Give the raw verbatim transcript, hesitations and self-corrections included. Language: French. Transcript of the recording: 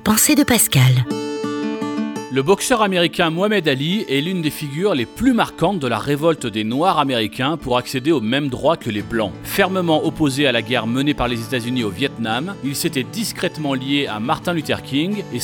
pensée de Pascal. Le boxeur américain Mohamed Ali est l'une des figures les plus marquantes de la révolte des Noirs américains pour accéder aux mêmes droits que les Blancs. Fermement opposé à la guerre menée par les États-Unis au Vietnam, il s'était discrètement lié à Martin Luther King et